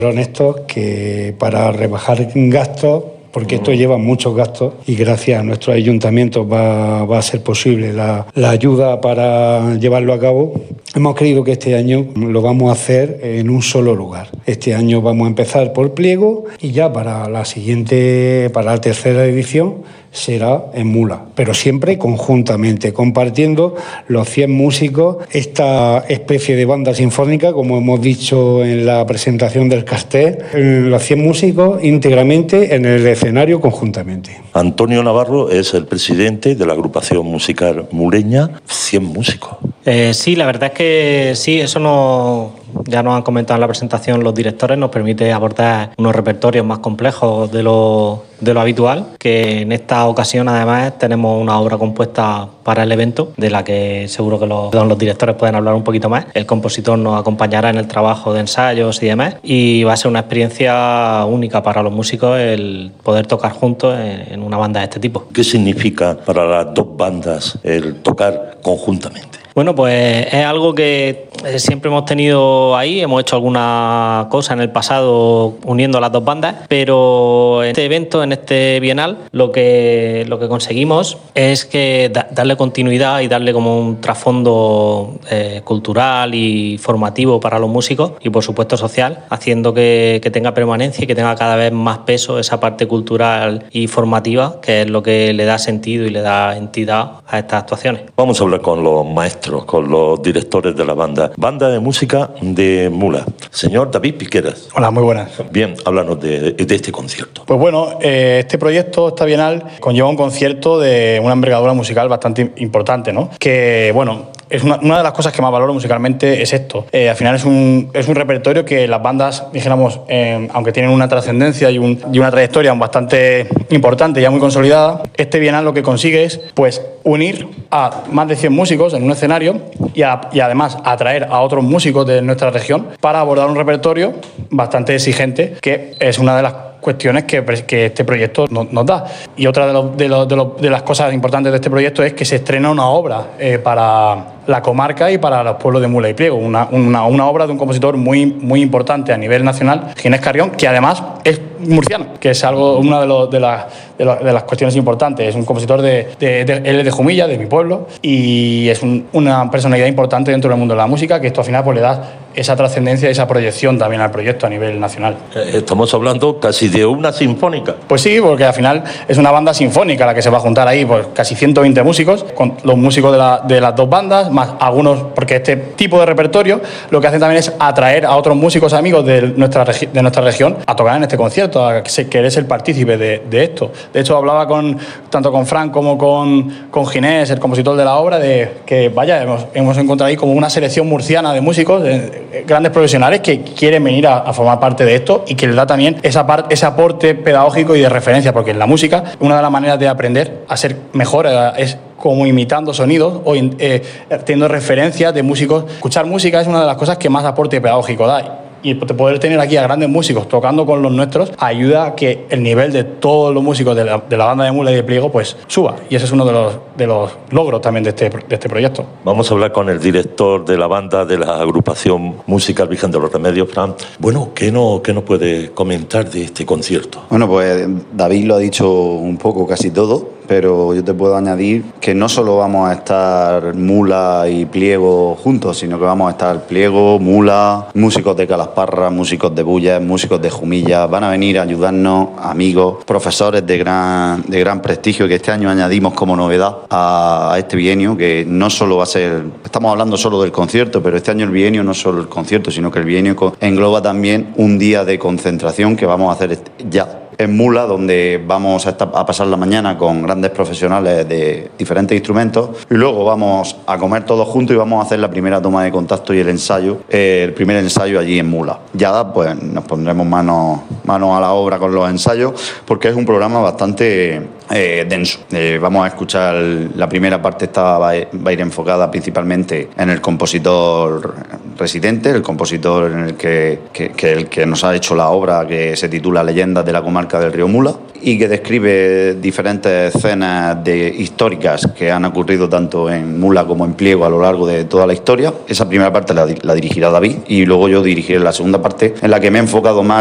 honestos que para rebajar gastos, porque esto lleva muchos gastos y gracias a nuestros ayuntamientos va a ser posible la ayuda para llevarlo a cabo. Hemos creído que este año lo vamos a hacer en un solo lugar. Este año vamos a empezar por Pliego y ya para la tercera edición será en Mula, pero siempre conjuntamente, compartiendo los 100 músicos, esta especie de banda sinfónica, como hemos dicho en la presentación del cartel, los 100 músicos íntegramente en el escenario conjuntamente. Antonio Navarro es el presidente de la agrupación musical muleña, 100 músicos. Sí, la verdad es que sí, eso ya nos han comentado en la presentación los directores, nos permite abordar unos repertorios más complejos de lo habitual, que en esta ocasión además tenemos una obra compuesta para el evento, de la que seguro que los directores pueden hablar un poquito más. El compositor nos acompañará en el trabajo de ensayos y demás, y va a ser una experiencia única para los músicos el poder tocar juntos en una banda de este tipo. ¿Qué significa para las dos bandas el tocar conjuntamente? Bueno, pues es algo que siempre hemos tenido ahí, hemos hecho alguna cosa en el pasado uniendo las dos bandas, pero en este evento, en este bienal, lo que conseguimos es que darle continuidad y darle como un trasfondo cultural y formativo para los músicos y por supuesto social, haciendo que tenga permanencia y que tenga cada vez más peso esa parte cultural y formativa, que es lo que le da sentido y le da entidad a estas actuaciones. Vamos a hablar con los maestros, con los directores de la banda de música de Mula. Señor David Piqueras. Hola, muy buenas. Bien, háblanos de este concierto. Pues bueno, este proyecto, esta bienal, conlleva un concierto de una envergadura musical bastante importante, ¿no? Que, bueno, es una de las cosas que más valoro musicalmente es esto. Al final es un repertorio que las bandas, dijéramos, aunque tienen una trascendencia y una trayectoria bastante importante, ya muy consolidada, este bienal lo que consigue es, pues, unir a más de 100 músicos en un escenario y además atraer a otros músicos de nuestra región para abordar un repertorio bastante exigente, que es una de las cuestiones que este proyecto nos da. Y otra de las cosas importantes de este proyecto es que se estrena una obra para la comarca y para los pueblos de Mula y Pliego, una obra de un compositor muy, muy importante a nivel nacional, Ginés Carrión, que además es murciano, que es una de las cuestiones importantes. Es un compositor él es de Jumilla, de mi pueblo, y es una personalidad importante dentro del mundo de la música, que esto al final pues le da esa trascendencia y esa proyección también al proyecto a nivel nacional. Estamos hablando casi de una sinfónica. Pues sí, porque al final es una banda sinfónica la que se va a juntar ahí, pues casi 120 músicos, con los músicos de las dos bandas, más algunos, porque este tipo de repertorio lo que hace también es atraer a otros músicos amigos de nuestra región a tocar en este concierto, a querer ser partícipe de esto. De hecho, hablaba tanto con Fran como con Ginés, el compositor de la obra, de que hemos encontrado ahí como una selección murciana de músicos, grandes profesionales que quieren venir a formar parte de esto y que les da también ese aporte pedagógico y de referencia, porque en la música una de las maneras de aprender a ser mejor es como imitando sonidos o teniendo referencias de músicos. Escuchar música es una de las cosas que más aporte pedagógico da. Y poder tener aquí a grandes músicos tocando con los nuestros ayuda a que el nivel de todos los músicos de la banda de Mula y de Pliego pues suba. Y ese es uno de los logros también de este proyecto. Vamos a hablar con el director de la banda de la agrupación musical Virgen de los Remedios, Fran. Bueno, ¿qué nos puede comentar de este concierto? Bueno, pues David lo ha dicho un poco, casi todo, pero yo te puedo añadir que no solo vamos a estar Mula y Pliego juntos, sino que vamos a estar Pliego, Mula, músicos de Calasparra, músicos de Bullas, músicos de Jumilla. Van a venir a ayudarnos amigos, profesores de gran prestigio, que este año añadimos como novedad a este bienio, que no solo va a ser, estamos hablando solo del concierto, pero este año el bienio no es solo el concierto, sino que el bienio engloba también un día de concentración que vamos a hacer ya en Mula, donde vamos a pasar la mañana con grandes profesionales de diferentes instrumentos y luego vamos a comer todos juntos y vamos a hacer la primera toma de contacto y el primer ensayo allí en Mula. Ya pues nos pondremos manos a la obra con los ensayos, porque es un programa bastante denso. Vamos a escuchar la primera parte, va a ir enfocada principalmente en el compositor Residente, el compositor en el que nos ha hecho la obra que se titula Leyendas de la comarca del río Mula, y que describe diferentes escenas históricas que han ocurrido tanto en Mula como en Pliego a lo largo de toda la historia. Esa primera parte la dirigirá David y luego yo dirigiré la segunda parte, en la que me he enfocado más